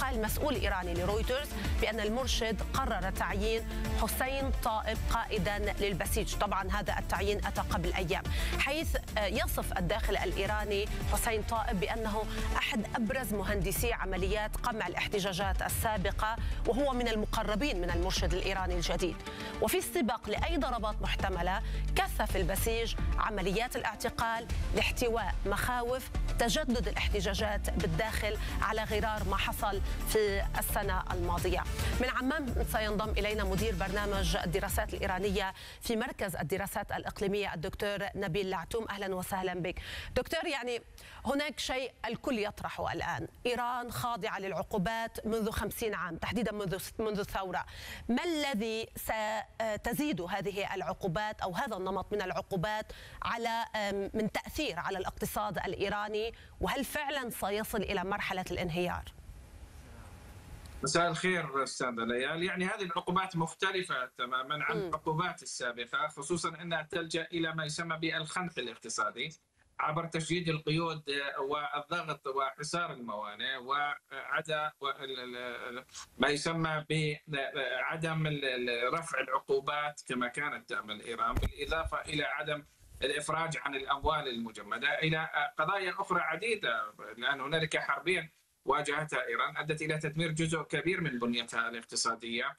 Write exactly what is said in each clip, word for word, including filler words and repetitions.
قال مسؤول إيراني لرويترز بأن المرشد قرر تعيين حسين طائب قائدا للبسيج. طبعا هذا التعيين أتى قبل أيام، حيث يصف الداخل الإيراني حسين طائب بأنه أحد أبرز مهندسي عمليات قمع الاحتجاجات السابقة، وهو من المقربين من المرشد الإيراني الجديد. وفي السباق لأي ضربات محتملة كثف البسيج عمليات الاعتقال لاحتواء مخاوف تجدد الاحتجاجات بالداخل على غرار ما حصل في السنة الماضية. من عمان سينضم إلينا مدير برنامج الدراسات الإيرانية في مركز الدراسات الإقليمية الدكتور نبيل لعتوم. أهلا وسهلا بك دكتور. يعني هناك شيء الكل يطرحه الآن، إيران خاضعة للعقوبات منذ خمسين عام تحديدا منذ منذ الثورة. ما الذي ستزيد هذه العقوبات أو هذا النمط من العقوبات على من تأثير على الاقتصاد الإيراني، وهل فعلا سيصل إلى مرحلة الانهيار؟ مساء الخير استاذ ليال. يعني هذه العقوبات مختلفة تماما عن العقوبات السابقة، خصوصا انها تلجأ الى ما يسمى بالخنق الاقتصادي عبر تشديد القيود والضغط وحصار الموانئ وعدم ما يسمى بعدم رفع العقوبات كما كانت تعمل ايران، بالاضافة الى عدم الافراج عن الاموال المجمدة، الى قضايا اخرى عديدة، لان هنالك حربين واجهتها إيران أدت إلى تدمير جزء كبير من بنيتها الاقتصادية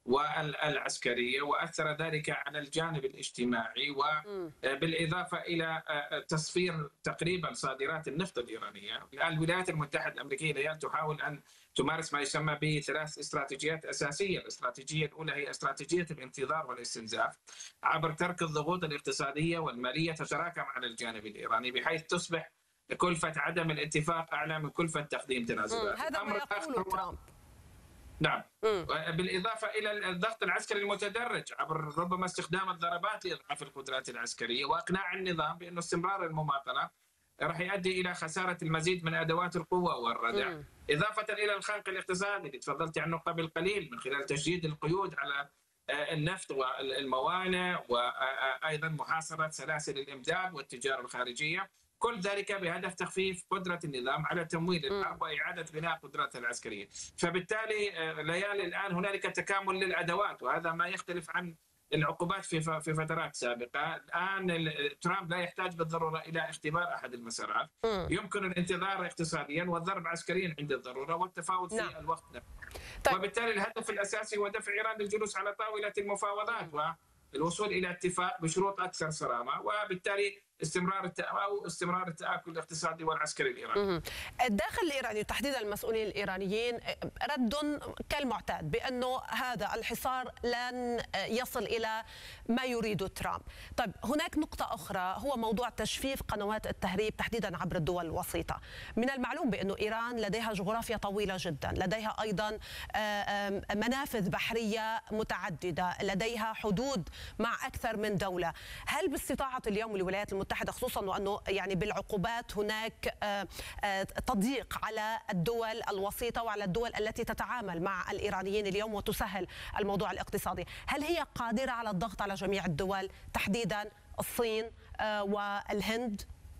والعسكرية، وأثر ذلك على الجانب الاجتماعي، وبالإضافة إلى تصفير تقريبا صادرات النفط الإيرانية. الآن الولايات المتحدة الأمريكية تحاول أن تمارس ما يسمى بثلاث استراتيجيات أساسية. الاستراتيجية الأولى هي استراتيجية الانتظار والاستنزاف عبر ترك الضغوط الاقتصادية والمالية تتراكم على الجانب الإيراني، بحيث تصبح كلفة عدم الاتفاق أعلى من كلفة تقديم تنازلات. هذا ما يقوله ترامب. نعم. بالإضافة إلى الضغط العسكري المتدرج عبر ربما استخدام الضربات لإضعاف القدرات العسكرية وإقناع النظام بأن استمرار المماطلة راح يؤدي إلى خسارة المزيد من أدوات القوة والردع، م. إضافة إلى الخنق الاقتصادي اللي تفضلت عنه قبل قليل من خلال تشديد القيود على النفط والموانئ، وأيضا محاصرة سلاسل الإمداد والتجارة الخارجية، كل ذلك بهدف تخفيف قدرة النظام على تمويل الحرب وإعادة بناء قدراتها العسكرية. فبالتالي ليالي الآن هنالك تكامل للأدوات، وهذا ما يختلف عن العقوبات في في فترات سابقة. الآن ترامب لا يحتاج بالضرورة إلى اختبار أحد المسارات، يمكن الانتظار اقتصاديا والضرب عسكريا عند الضرورة والتفاوض في نعم. الوقت نفسه. طيب. وبالتالي الهدف الأساسي هو دفع إيران للجلوس على طاولة المفاوضات والوصول إلى اتفاق بشروط أكثر صرامة، وبالتالي استمرار او استمرار التآكل الاقتصادي والعسكري الايراني. الداخل الايراني وتحديدا المسؤولين الايرانيين رد كالمعتاد بانه هذا الحصار لن يصل الى ما يريده ترامب. طيب هناك نقطة اخرى هو موضوع تجفيف قنوات التهريب تحديدا عبر الدول الوسيطة. من المعلوم بانه ايران لديها جغرافيا طويلة جدا، لديها ايضا منافذ بحرية متعددة، لديها حدود مع اكثر من دولة. هل باستطاعة اليوم الولايات المتحدة خصوصا وأنه يعني بالعقوبات هناك تضييق على الدول الوسيطة وعلى الدول التي تتعامل مع الإيرانيين اليوم وتسهل الموضوع الاقتصادي، هل هي قادرة على الضغط على جميع الدول تحديدا الصين والهند؟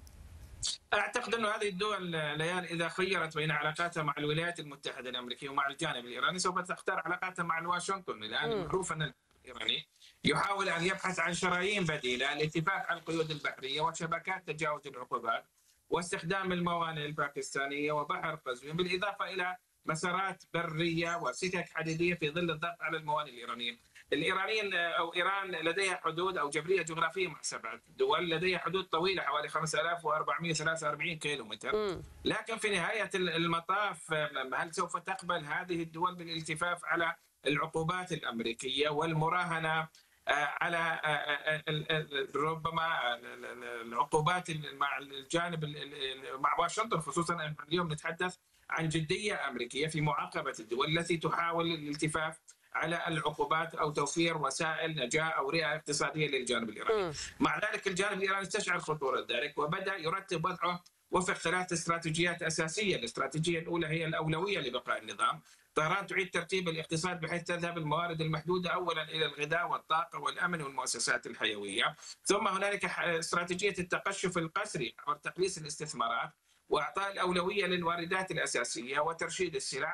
أعتقد أن هذه الدول ليال إذا خيرت بين علاقاتها مع الولايات المتحدة الأمريكية ومع الجانب الإيراني سوف تختار علاقاتها مع واشنطن. الآن معروف أن الإيراني يحاول أن يبحث عن شرايين بديلة، الاتفاق على القيود البحرية وشبكات تجاوز العقوبات واستخدام الموانئ الباكستانية وبحر قزوين، بالإضافة إلى مسارات برية وسكك حديدية في ظل الضغط على الموانئ الإيرانية. الإيرانيين أو إيران لديها حدود أو جبرية جغرافية مع سبعة دول، لديها حدود طويلة حوالي خمسة آلاف وأربعمئة وثلاثة وأربعين كيلومتر، لكن في نهاية المطاف هل سوف تقبل هذه الدول بالالتفاف على العقوبات الأمركية والمراهنة على ربما العقوبات مع الجانب مع واشنطن، خصوصا اليوم نتحدث عن جدية أمريكية في معاقبة الدول التي تحاول الالتفاف على العقوبات أو توفير وسائل نجاة أو رئة اقتصادية للجانب الإيراني. مع ذلك الجانب الإيراني استشعر خطورة ذلك وبدأ يرتب وضعه وفق ثلاث استراتيجيات أساسية. الاستراتيجية الأولى هي الأولوية لبقاء النظام. طهران تعيد ترتيب الاقتصاد بحيث تذهب الموارد المحدودة أولا إلى الغذاء والطاقة والأمن والمؤسسات الحيوية. ثم هنالك استراتيجية التقشف القسري عبر تقليص الاستثمارات وإعطاء الأولوية للواردات الأساسية وترشيد السلع.